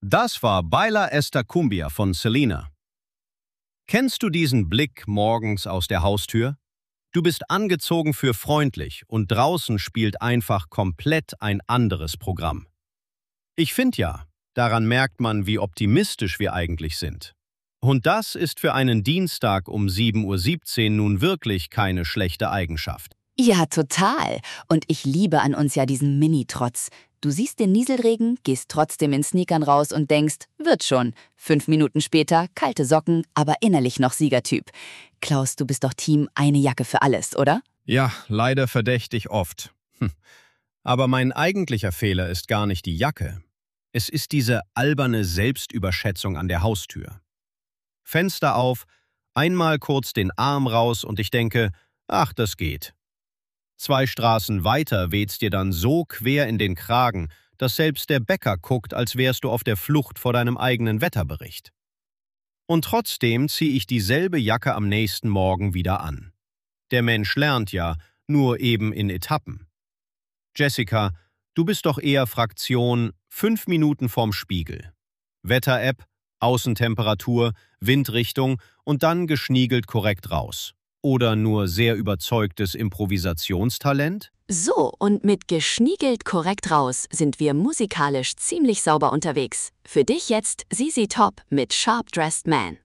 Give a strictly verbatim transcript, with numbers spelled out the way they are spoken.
Das war Baila esta Cumbia von Selena. Kennst du diesen Blick morgens aus der Haustür? Du bist angezogen für freundlich und draußen spielt einfach komplett ein anderes Programm. Ich finde ja, daran merkt man, wie optimistisch wir eigentlich sind. Und das ist für einen Dienstag um sieben Uhr siebzehn nun wirklich keine schlechte Eigenschaft. Ja, total. Und ich liebe an uns ja diesen Mini-Trotz. Du siehst den Nieselregen, gehst trotzdem in Sneakern raus und denkst, wird schon. Fünf Minuten später, kalte Socken, aber innerlich noch Siegertyp. Klaus, du bist doch Team eine Jacke für alles, oder? Ja, leider verdächtig oft. Hm. Aber mein eigentlicher Fehler ist gar nicht die Jacke. Es ist diese alberne Selbstüberschätzung an der Haustür. Fenster auf, einmal kurz den Arm raus und ich denke, ach, das geht. Zwei Straßen weiter weht's dir dann so quer in den Kragen, dass selbst der Bäcker guckt, als wärst du auf der Flucht vor deinem eigenen Wetterbericht. Und trotzdem ziehe ich dieselbe Jacke am nächsten Morgen wieder an. Der Mensch lernt ja, nur eben in Etappen. Jessica, du bist doch eher Fraktion fünf Minuten vorm Spiegel. Wetter-App, Außentemperatur, Windrichtung und dann geschniegelt korrekt raus. Oder nur sehr überzeugtes Improvisationstalent? So, und mit geschniegelt korrekt raus sind wir musikalisch ziemlich sauber unterwegs. Für dich jetzt Z Z Top mit Sharp Dressed Man.